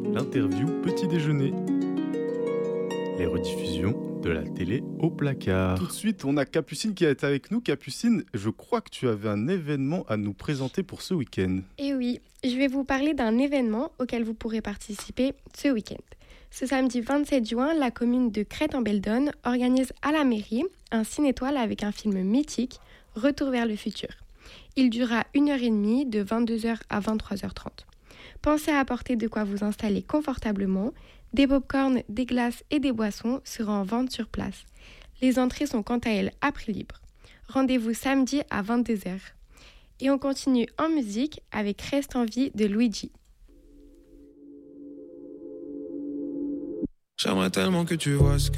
l'interview petit déjeuner. Les rediffusions de la télé au placard. Tout de suite, on a Capucine qui est avec nous. Capucine, je crois que tu avais un événement à nous présenter pour ce week-end. Et oui, je vais vous parler d'un événement auquel vous pourrez participer ce week-end. Ce samedi 27 juin, la commune de Crête-en-Beldonne organise à la mairie un ciné-étoile avec un film mythique, Retour vers le futur. Il durera 1h30 de 22h à 23h30. Pensez à apporter de quoi vous installer confortablement. Des pop-corns, des glaces et des boissons seront en vente sur place. Les entrées sont quant à elles à prix libre. Rendez-vous samedi à 22h. Et on continue en musique avec Reste en vie de Luigi. J'aimerais tellement que tu vois ce que